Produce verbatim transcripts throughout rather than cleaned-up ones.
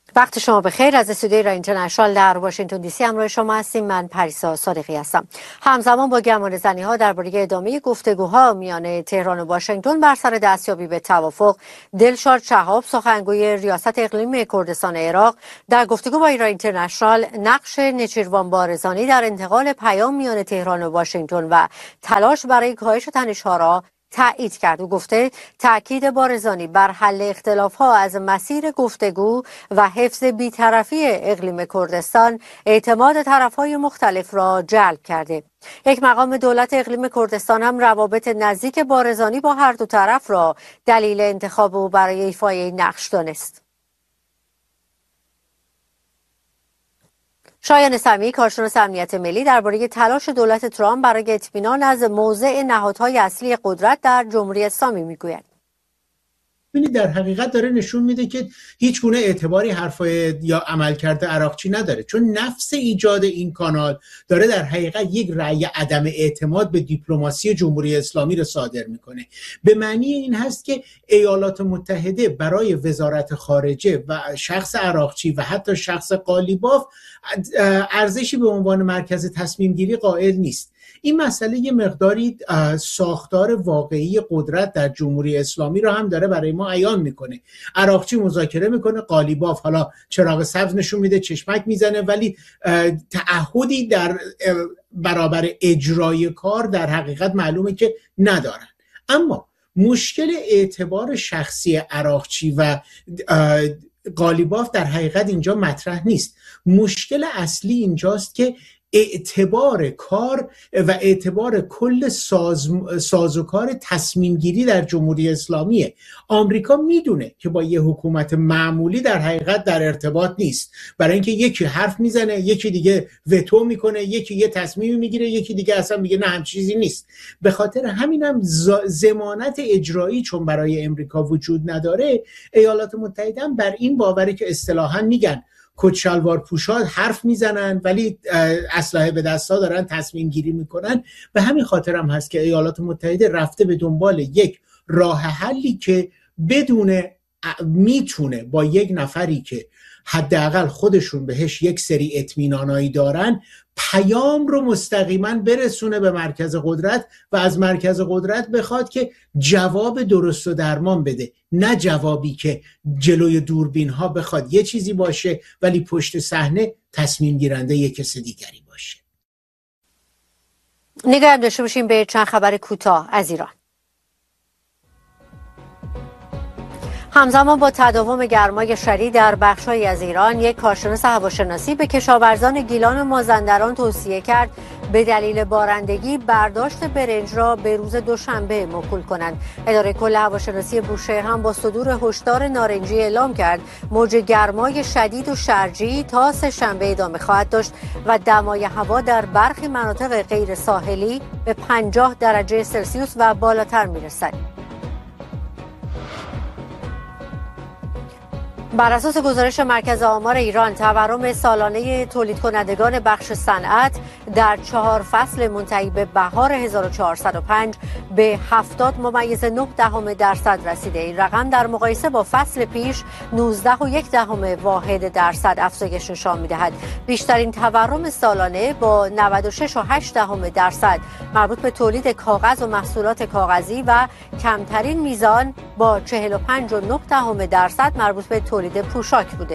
وقت شما بخیر. از استودیوی ایران اینترنشنال در واشنگتن دی سی همراه شما هستیم. من پریسا صادقی هستم. همزمان با گمانه‌زنی ها درباره ادامه گفتگوها میان تهران و واشنگتن بر سر دستیابی به توافق، دلشاد شهاب سخنگوی ریاست اقلیمی کردستان عراق در گفتگو با ایران اینترنشنال نقش نچیروان بارزانی در انتقال پیام میان تهران و واشنگتن و تلاش برای کاهش تنش‌ها را تأیید کرد و گفته تأکید بارزانی بر حل اختلاف‌ها از مسیر گفتگو و حفظ بی‌طرفی اقلیم کردستان اعتماد طرف‌های مختلف را جلب کرده. یک مقام دولت اقلیم کردستان هم روابط نزدیک بارزانی با هر دو طرف را دلیل انتخاب او برای ایفای این نقش دانست. شایان سمیع کارشناس امنیت ملی درباره تلاش دولت ترامپ برای اطمینان از موضع نهادهای اصلی قدرت در جمهوری اسلامی میگوید. ببینید در حقیقت داره نشون میده که هیچ گونه اعتباری حرفای یا عملکرد عراقچی نداره، چون نفس ایجاد این کانال داره در حقیقت یک رأی عدم اعتماد به دیپلماسی جمهوری اسلامی رو صادر میکنه. به معنی این هست که ایالات متحده برای وزارت خارجه و شخص عراقچی و حتی شخص قالیباف ارزشی به عنوان مرکز تصمیم گیری قائل نیست. این مسئله یه مقداری ساختار واقعی قدرت در جمهوری اسلامی رو هم داره برای ما عیان میکنه. عراقچی مذاکره میکنه، قالیباف حالا چراغ سبز نشون میده، چشمک میزنه، ولی تعهدی در برابر اجرای کار در حقیقت معلومه که ندارن. اما مشکل اعتبار شخصی عراقچی و قالیباف در حقیقت اینجا مطرح نیست. مشکل اصلی اینجاست که اعتبار کار و اعتبار کل ساز سازوکار تصمیم گیری در جمهوری اسلامیه. آمریکا میدونه که با یه حکومت معمولی در حقیقت در ارتباط نیست، برای اینکه یکی حرف میزنه، یکی دیگه وتو میکنه، یکی یه تصمیمی میگیره، یکی دیگه اصلا میگه نه هم چیزی نیست. به خاطر همینم ضمانت اجرایی چون برای امریکا وجود نداره، ایالات متحده هم بر این باوره که اصطلاحاً میگن کت شلوار پوشا حرف میزنن ولی اسلحه به دستا دارن تصمیم گیری میکنن. به همین خاطر هم هست که ایالات متحده رفته به دنبال یک راه حلی که بدون میتونه با یک نفری که حداقل خودشون بهش یک سری اطمینانایی دارن پیام رو مستقیما برسونه به مرکز قدرت و از مرکز قدرت بخواد که جواب درست و درمان بده، نه جوابی که جلوی دوربین ها بخواد یه چیزی باشه ولی پشت صحنه تصمیم گیرنده یک کس دیگری باشه. نگاه داشته باشیم به چند خبر کوتاه از ایران. همزمان با تداوم گرمای شدید در بخش‌هایی از ایران، یک کارشناس هواشناسی به کشاورزان گیلان و مازندران توصیه کرد به دلیل بارندگی برداشت برنج را به روز دوشنبه موکول کنند. اداره کل هواشناسی بوشهر هم با صدور هشدار نارنجی اعلام کرد موج گرمای شدید و شرجی تا سه شنبه ادامه خواهد داشت و دمای هوا در برخی مناطق غیر ساحلی به پنجاه درجه سلسیوس و بالاتر می‌رسد. بر اساس گزارش مرکز آمار ایران، تورم سالانه تولید کنندگان بخش صنعت در چهار فصل منتهی به بهار هزار و چهارصد و پنج به هفتاد ممیز نه دهم درصد رسیده. این رقم در مقایسه با فصل پیش نوزده و یک دهم واحد درصد افزایش نشان می‌دهد. بیشترین تورم سالانه با نود و شش و هشت دهم درصد مربوط به تولید کاغذ و محصولات کاغذی و کمترین میزان با چهل و پنج و نه دهم درصد مربوط به تولید پوشاک بوده.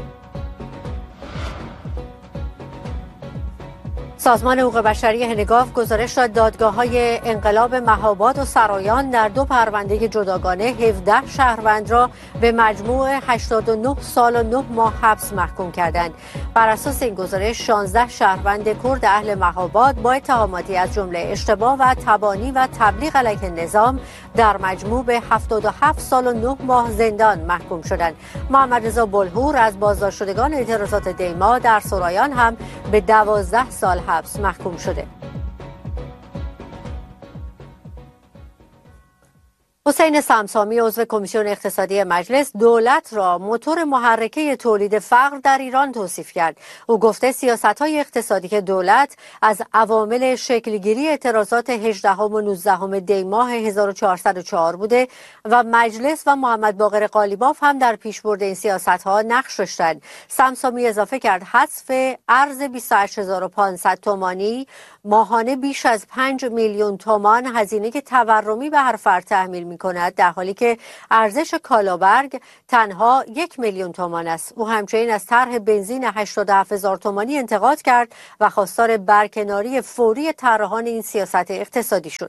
سازمان حقوق بشری هنگاف گزارش داد دادگاه‌های انقلاب مهاباد و سرایان در دو پرونده جداگانه هفده شهروند را به مجموع هشتاد و نه سال و نه ماه حبس محکوم کردند. بر اساس این گزارش شانزده شهروند کرد اهل مهاباد با اتهاماتی از جمله اشتباه و تبانی و تبلیغ علیه نظام در مجموع به هفتاد و هفت سال و نه ماه زندان محکوم شدند. محمد رضا بلهور از بازداشت شدگان اعتراضات دیما در سرایان هم به دوازده سال حبس محکوم شده. حسین سمسامی عضو کمیسیون اقتصادی مجلس دولت را موتور محرکه تولید فقر در ایران توصیف کرد. او گفته سیاست‌های اقتصادی دولت از عوامل شکلگیری اعتراضات هجدهم و نوزدهم دی ماه هزار و چهارصد و چهار بوده و مجلس و محمد باقر قالیباف هم در پیشبرد این سیاست‌ها نقش داشتند. سمسامی اضافه کرد حذف ارز بیست و هشت هزار و پانصد تومانی ماهانه بیش از پنج میلیون تومان هزینه تورمی به هر فرد تحمیل می کند، در حالی که ارزش کالابرگ تنها یک میلیون تومان است. او همچنین از طرح بنزین هشتاد و هفت هزار تومانی انتقاد کرد و خواستار برکناری فوری طراحان این سیاست اقتصادی شد.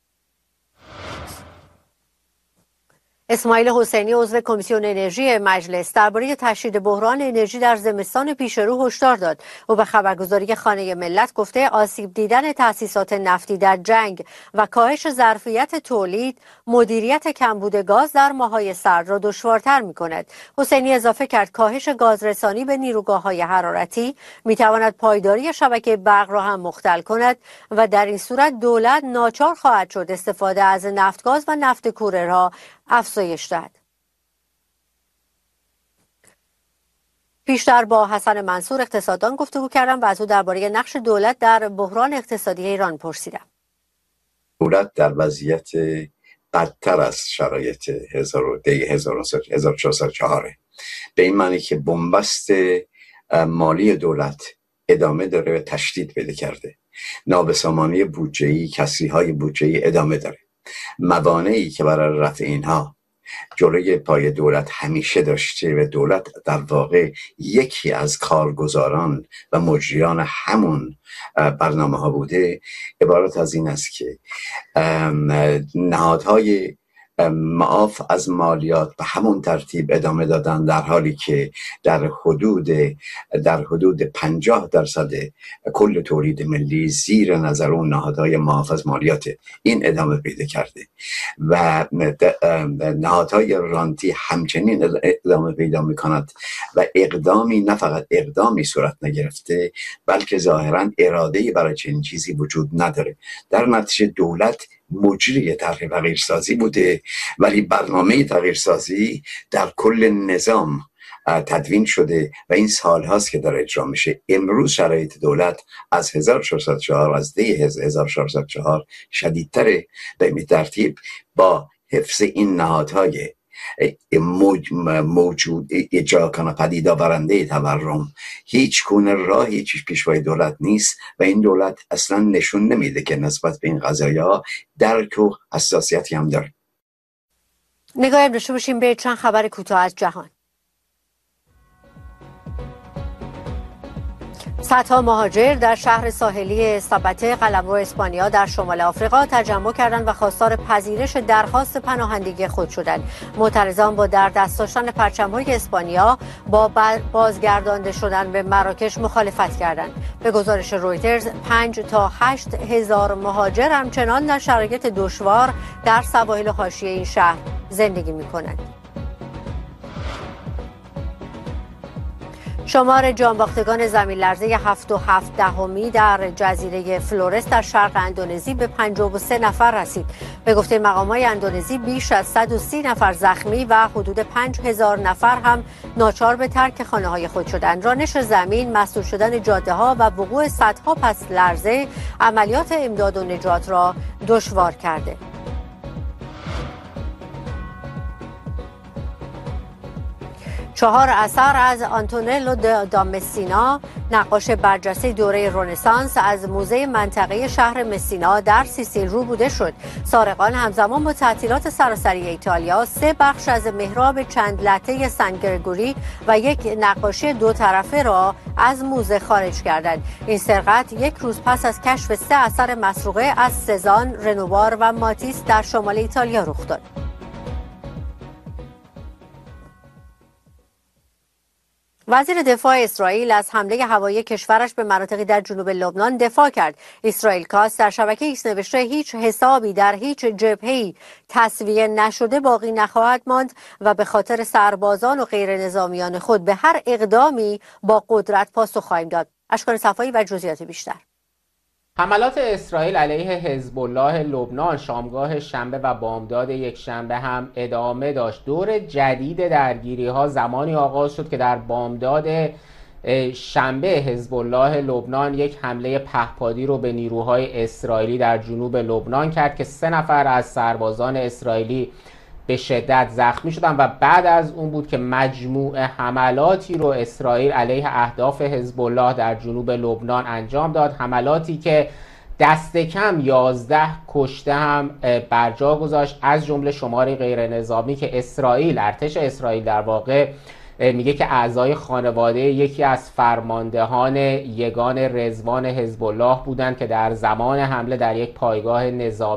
اسماعیل حسینی عضو کمیسیون انرژی مجلس درباره تشدید بحران انرژی در زمستان پیش رو هشدار داد. او به خبرگزاری خانه ملت گفته آسیب دیدن تأسیسات نفتی در جنگ و کاهش ظرفیت تولید مدیریت کمبود گاز در ماه‌های سرد را دشوارتر می‌کند. حسینی اضافه کرد کاهش گازرسانی به نیروگاه‌های حرارتی می‌تواند پایداری شبکه برق را هم مختل کند و در این صورت دولت ناچار خواهد شد استفاده از نفتگاز و نفت کوره را افزایش دهد. پیشتر با حسن منصور اقتصاددان گفتگو کردم و از او درباره نقش دولت در بحران اقتصادی ایران پرسیدم. دولت در وضعیت بدتر از شرایط هزار و چهارصد و چهار به این معنی که بنبست مالی دولت ادامه داره و تشدید پیدا کرده. نابسامانی بودجه‌ای، کسری‌های بودجه‌ای ادامه داره. موانعی که برای رفع اینها جلوی پای دولت همیشه داشته و دولت در واقع یکی از کارگزاران و مجریان همون برنامه ها بوده، عبارت از این است که نهادهای معاف از مالیات به همون ترتیب ادامه دادن، در حالی که در حدود در حدود پنجاه درصد کل تولید ملی زیر نظر اون نهادهای معاف از مالیات این ادامه پیدا کرده و نهادهای رانتی همچنین ادامه پیدا میکند و اقدامی نه فقط اقدامی صورت نگرفته بلکه ظاهرا اراده‌ای برای چنین چیزی وجود نداره. در نتیجه دولت مجری طرح تغییرسازی بوده، ولی برنامه تغییرسازی در کل نظام تدوین شده و این سال هاست که داره اجرا میشه. امروز شرایط دولت از هزار و چهارصد و چهار از دی هزار و چهارصد و چهار شدیدتره. به این ترتیب با حفظ این نهادهای موج موجود اجرا کنه پدید آورنده تورم هیچ گونه راهی چیز پیشوای دولت نیست و این دولت اصلا نشون نمیده که نسبت به این قضایا درک و حساسیتی هم داره. نگاه داشته باشیم به چند خبر کوتاه از جهان. صدها مهاجر در شهر ساحلی سبته قلمرو اسپانیا در شمال آفریقا تجمع کردند و خواستار پذیرش درخواست پناهندگی خود شدند. معترضان با در دست داشتن پرچم‌های اسپانیا با بازگردانده شدن به مراکش مخالفت کردند. به گزارش رویترز پنج تا هشت هزار مهاجر همچنان در شرایط دشوار در سواحل حاشیه این شهر زندگی می‌کنند. شمار جانباختگان زمین لرزه هفت و هفت دهمی در جزیره فلورس در شرق اندونزی به پنجاه و سه نفر رسید. به گفته مقامات اندونزی بیش از صد و سی نفر زخمی و حدود پنج هزار نفر هم ناچار به ترک خانه‌های خود شدند. رانش زمین، مسدود شدن جاده‌ها و وقوع صدها پس لرزه عملیات امداد و نجات را دشوار کرده. چهار اثر از آنتونلو دا مسینا، نقاش برجسته دوره رنسانس، از موزه منطقه شهر مسینا در سیسیل روبوده شد. سارقان همزمان با تعطیلات سراسری ایتالیا سه بخش از محراب چند لته سن گرگوری و یک نقاشی دو طرفه را از موزه خارج کردند. این سرقت یک روز پس از کشف سه اثر مسروقه از سزان، رنوار و ماتیس در شمال ایتالیا رخ داد. وزیر دفاع اسرائیل از حمله هوایی کشورش به مناطقی در جنوب لبنان دفاع کرد. اسرائیل کاست در شبکه ایکس نوشته هیچ حسابی در هیچ جبهه‌ای تسویه نشده باقی نخواهد ماند و به خاطر سربازان و غیر نظامیان خود به هر اقدامی با قدرت پاسخ خواهیم داد. اشکان صفایی و جزئیات بیشتر. حملات اسرائیل علیه حزب الله لبنان شامگاه شنبه و بامداد یک شنبه هم ادامه داشت. دور جدید درگیری ها زمانی آغاز شد که در بامداد شنبه حزب الله لبنان یک حمله پهپادی رو به نیروهای اسرائیلی در جنوب لبنان کرد که سه نفر از سربازان اسرائیلی به شدت زخمی شدن و بعد از اون بود که مجموعه حملاتی رو اسرائیل علیه اهداف حزب الله در جنوب لبنان انجام داد، حملاتی که دست کم یازده کشته هم بر جا گذاشت، از جمله شماری غیر نظامی که اسرائیل ارتش اسرائیل در واقع میگه که اعضای خانواده یکی از فرماندهان یگان رضوان حزب الله بودند که در زمان حمله در یک پایگاه نظامی